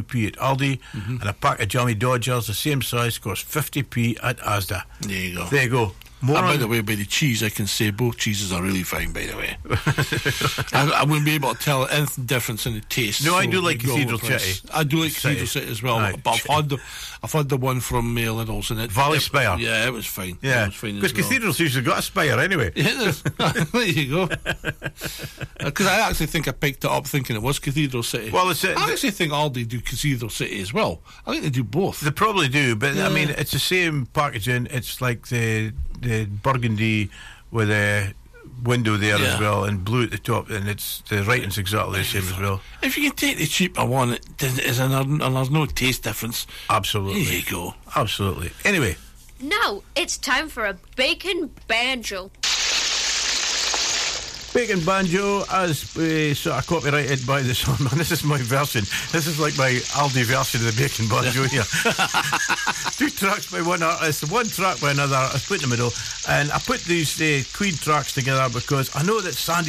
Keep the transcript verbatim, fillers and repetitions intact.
p at Aldi, mm-hmm. and a pack of Jolly Dodgers, the same size, costs fifty p at Asda. There you go. There you go. More and by the way, by the cheese, I can say both cheeses are really fine, by the way. I, I wouldn't be able to tell anything difference in the taste. No, so I do like Cathedral City. I do like City. Cathedral City as well. Aye. But I've had, the, I've had the one from uh, Lidl's in it. Valley it, Spire. Yeah, it was fine. Yeah, because well. Cathedral's usually got a spire anyway. Yeah, there you go. Because I actually think I picked it up thinking it was Cathedral City. Well, it's, uh, I actually think Aldi do Cathedral City as well. I think they do both. They probably do, but yeah. I mean, it's the same packaging. It's like the the burgundy with a window there yeah. as well, and blue at the top, and it's the writing's exactly the same as well. If you can take the cheaper one, it is an, and there's no taste difference. Absolutely. There you go. Absolutely. Anyway. Now it's time for a bacon banjo. Bacon Banjo, as uh, sort of copyrighted by the songman. This is my version. This is like my Aldi version of the Bacon Banjo here. Two tracks by one artist, one track by another artist, put in the middle. And I put these uh, Queen tracks together because I know that Sandy